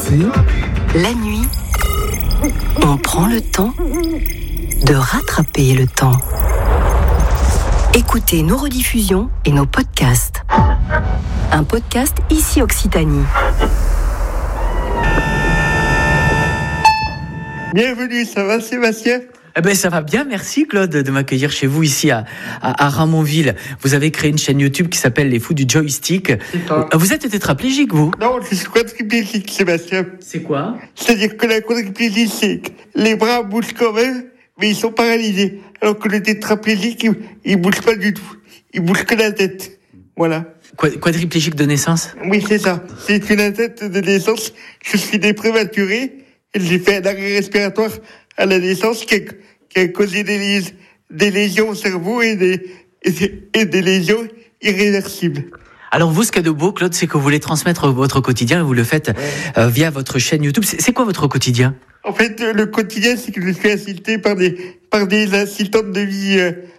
RMC. La nuit, on prend le temps de rattraper le temps. Écoutez nos rediffusions et nos podcasts. Un podcast ici Occitanie. Bienvenue, ça va Sébastien ? Eh ben, ça va bien, merci Claude de m'accueillir chez vous ici à Ramonville. Vous avez créé une chaîne YouTube qui s'appelle Les Fous du Joystick. Vous êtes tétraplégique, vous ? Non, je suis quadriplégique, Sébastien. C'est quoi ? C'est-à-dire que la quadriplégie, c'est que les bras bougent quand même, mais ils sont paralysés. Alors que le tétraplégique, il bouge pas du tout. Il bouge que la tête. Voilà. Quadriplégique de naissance ? Oui, c'est ça. C'est une tête de naissance. Je suis né prématuré. Et j'ai fait un arrêt respiratoire à la naissance qui a causé des lésions au cerveau et des lésions irréversibles. Alors vous, ce qu'il y a de beau, Claude, c'est que vous voulez transmettre votre quotidien et vous le faites via votre chaîne YouTube. C'est quoi votre quotidien ? En fait, le quotidien, c'est que je suis assisté par des assistantes de vie